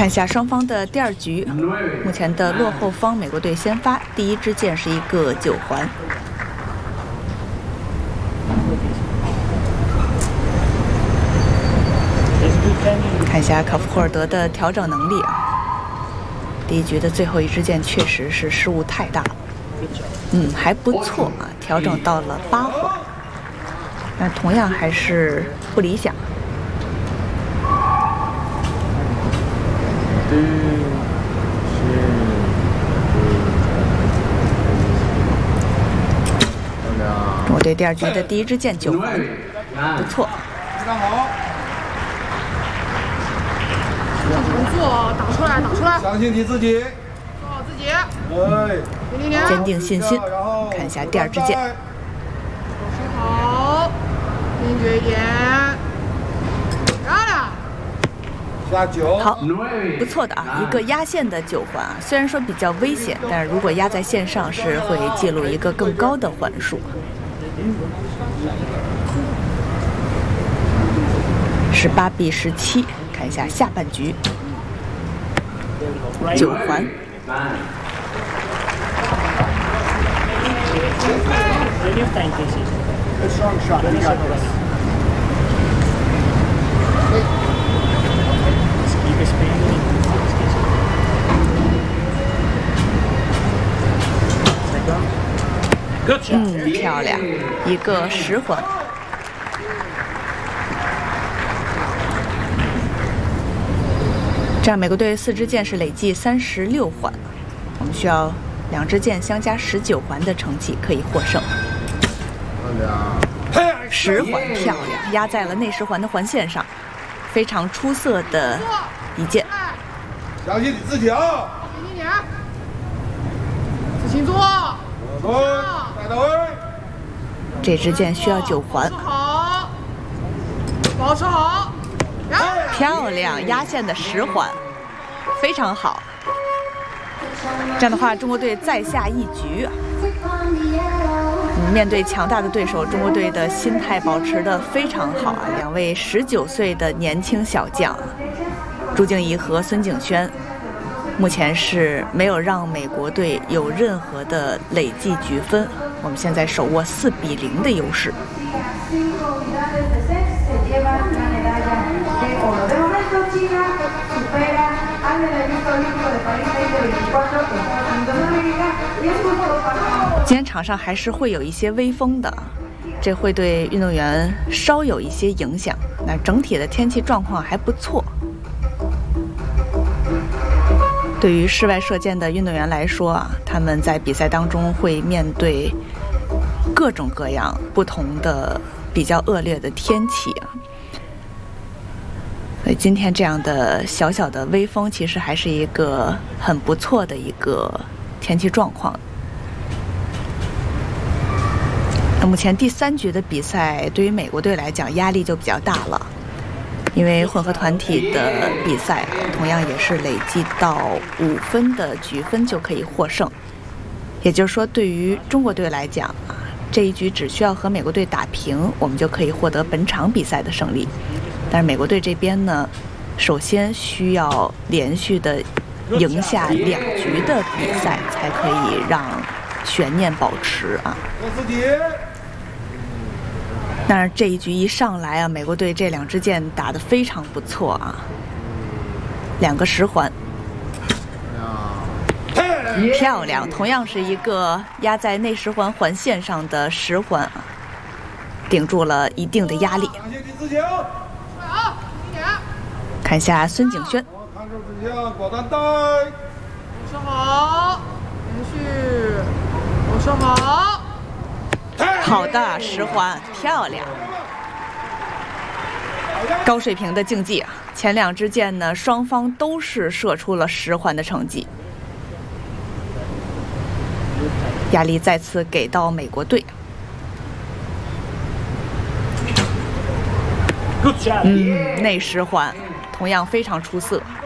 看一下双方的第二局，目前的落后方美国队先发，第一支箭是一个9环。看一下考夫霍尔德的调整能力啊，第一局的最后一支箭确实是失误太大了，还不错啊，调整到了8环，但同样还是不理想。 中国队第二局的第一支箭9环，不错。 非常好。做，打出来，打出来。相信你自己，做好自己。对， 坚定信心。看一下第二支箭。 手好，坚决一点。漂亮。 好，不错的啊，一个压线的9环啊，虽然说比较危险，但是如果压在线上是会记录一个更高的环数。18比17，看一下下半局9环。漂亮，一个10环。这样美国队4支箭是累计36环，我们需要2支箭相加19环的成绩可以获胜。10环漂亮，压在了内10环的环线上，非常出色的一箭。 相信你自己啊！轻点，自行做。 带到位， 这支箭需要9环。 好，保持好， 漂亮，压线的10环，非常好。这样的话，中国队再下一局。面对强大的对手，中国队的心态保持得非常好啊！两位19岁的年轻小将，朱静怡和孙景轩。 目前是没有让美国队有任何的累计局分，我们现在手握4比0的优势。今天场上还是会有一些微风的，这会对运动员稍有一些影响。那整体的天气状况还不错。 对于室外射箭的运动员来说啊，他们在比赛当中会面对各种各样不同的比较恶劣的天气啊。所以今天这样的小小的微风，其实还是一个很不错的一个天气状况。那目前第3局的比赛，对于美国队来讲压力就比较大了。 因为混合团体的比赛，同样也是累计到5分的局分就可以获胜。也就是说，对于中国队来讲啊，这一局只需要和美国队打平，我们就可以获得本场比赛的胜利。但是美国队这边呢，首先需要连续的赢下2局的比赛，才可以让悬念保持啊。 但是这一局一上来啊，美国队这2支箭打得非常不错啊，2个10环，漂亮，同样是一个压在内10环环线上的10环啊，顶住了一定的压力。看一下孙景轩， 保持好，连续，保持好。 好的10环，漂亮，高水平的竞技啊！前2支箭呢，双方都是射出了10环的成绩，压力再次给到美国队。内10环同样非常出色。